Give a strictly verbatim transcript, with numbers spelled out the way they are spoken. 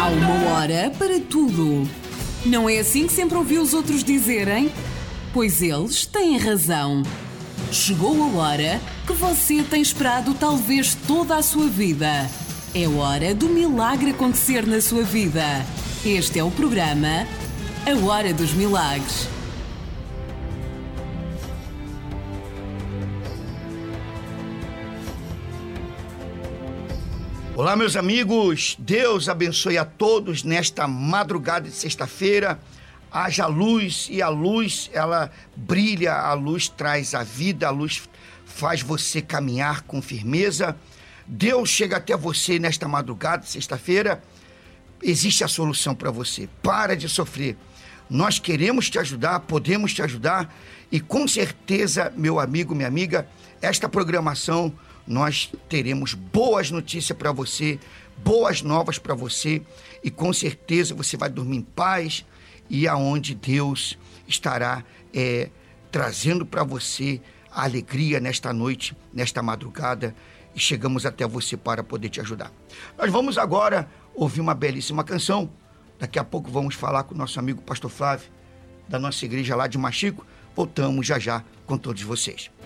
Há uma hora para tudo. Não é assim que sempre ouvi os outros dizerem? Pois eles têm razão. Chegou a hora que você tem esperado talvez toda a sua vida. É hora do milagre acontecer na sua vida. Este é o programa A Hora dos Milagres. Olá, meus amigos, Deus abençoe a todos nesta madrugada de sexta-feira. Haja luz e a luz, ela brilha, a luz traz a vida, a luz faz você caminhar com firmeza. Deus chega até você nesta madrugada de sexta-feira, existe a solução para você, para de sofrer. Nós queremos te ajudar, podemos te ajudar e com certeza, meu amigo, minha amiga, esta programação nós teremos boas notícias para você, boas novas para você e com certeza você vai dormir em paz e aonde Deus estará é, trazendo para você a alegria nesta noite, nesta madrugada e chegamos até você para poder te ajudar. Nós vamos agora ouvir uma belíssima canção, daqui a pouco vamos falar com o nosso amigo Pastor Flávio, da nossa igreja lá de Machico, voltamos já já com todos vocês.